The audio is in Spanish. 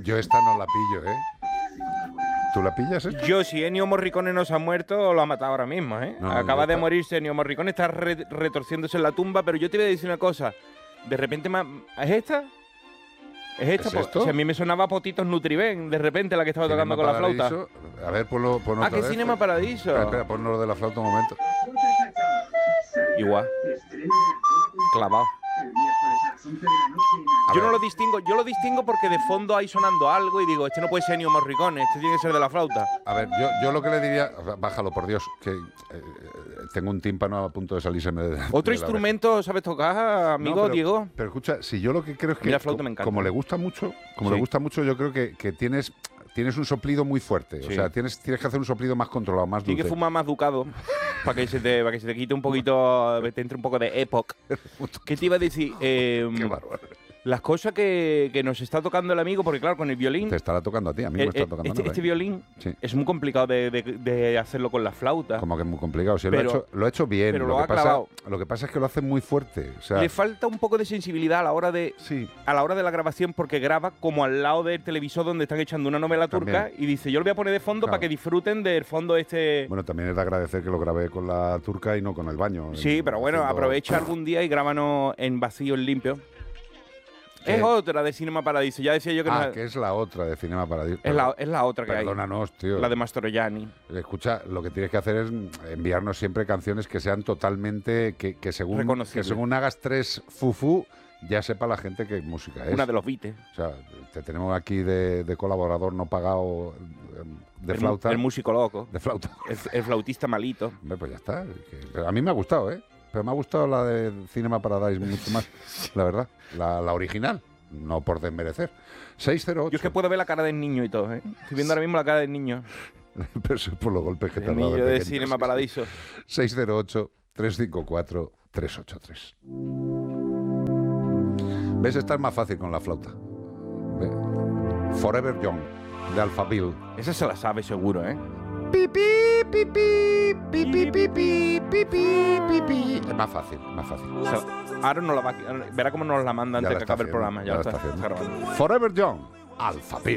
Yo esta no la pillo, ¿eh? ¿Tú la pillas esta? Yo, si Ennio Morricone no se ha muerto, lo ha matado ahora mismo, ¿eh? No, Acaba de morirse Ennio Morricone, está retorciéndose en la tumba, pero yo te voy a decir una cosa. De repente, ¿es esta? ¿Es esta? ¿Es esto? Si a mí me sonaba Potitos Nutriben, de repente, la que estaba tocando con la flauta. A ver, ponlo otra vez. Cinema Paradiso. Espera, ponlo lo de la flauta un momento. Igual. Clavado. Yo no lo distingo, yo lo distingo porque de fondo hay sonando algo y digo, este no puede ser Ennio Morricone, este tiene que ser de la flauta. A ver, yo lo que le diría, bájalo por Dios, que tengo un tímpano a punto de salírseme de ¿Otro instrumento sabes tocar, amigo, no, pero, Diego? Pero escucha, si yo lo que creo es que la flauta me encanta. como le gusta mucho, yo creo que tienes un soplido muy fuerte. Sí. O sea, tienes que hacer un soplido más controlado, más dulce. Tienes que fumar más ducado para que se te quite un poquito, te entre un poco de época. ¿Qué te iba a decir? Qué bárbaro. Las cosas que nos está tocando el amigo, porque claro, con el violín... Te estará tocando a ti, a mí me está tocando a mí. Este violín es muy complicado de hacerlo con la flauta. Como que es muy complicado. Si lo ha hecho bien. Pero lo que pasa es que lo hace muy fuerte. O sea, le falta un poco de sensibilidad a la hora de la grabación, porque graba como al lado del televisor donde están echando una novela turca y dice, yo lo voy a poner de fondo para que disfruten del fondo este... Bueno, también es de agradecer que lo grabé con la turca y no con el baño. Sí, pero bueno, aprovecha algún día y grábanos en vacío, en limpio. Es otra de Cinema Paradiso. Ya decía yo que que es la otra de Cinema Paradiso. Es la otra que hay. Perdónanos, tío. La de Mastroianni. Escucha, lo que tienes que hacer es enviarnos siempre canciones que sean totalmente... Que según hagas 3 fufú, ya sepa la gente qué música es. Una de los Beatles. O sea, te tenemos aquí de colaborador no pagado de flauta. El músico loco. De flauta. El flautista malito. Hombre, pues ya está. Pero a mí me ha gustado, ¿eh? Pero me ha gustado la de Cinema Paradise mucho más, la verdad. La original, no por desmerecer. 608. Yo es que puedo ver la cara del niño y todo, ¿eh? Estoy viendo ahora mismo la cara del niño. Pero eso es por los golpes que te han dado. El niño de Cinema Paradiso. 608-354-383. ¿Ves? Esta es más fácil con la flauta. Forever Young, de Alphaville. Esa se la sabe seguro, ¿eh? Pipi, pipi, pipi, pipi, pipi, pipi. Es más fácil, más fácil. O sea, ahora no la va, verá cómo nos la manda antes que acabe el programa. Ya está grabando. Forever Young, Alphaville.